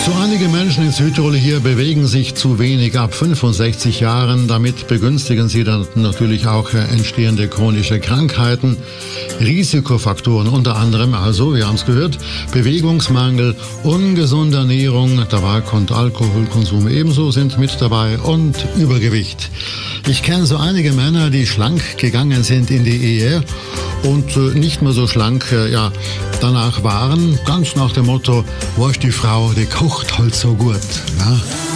So einige Menschen in Südtirol hier bewegen sich zu wenig ab 65 Jahren. Damit begünstigen sie dann natürlich auch entstehende chronische Krankheiten. Risikofaktoren unter anderem, also, wir haben es gehört, Bewegungsmangel, ungesunde Ernährung, Tabak- und Alkoholkonsum ebenso sind mit dabei und Übergewicht. Ich kenne so einige Männer, die schlank gegangen sind in die Ehe und nicht mehr so schlank, danach waren, ganz nach dem Motto, wo ist die Frau, die kocht halt so gut. Ja?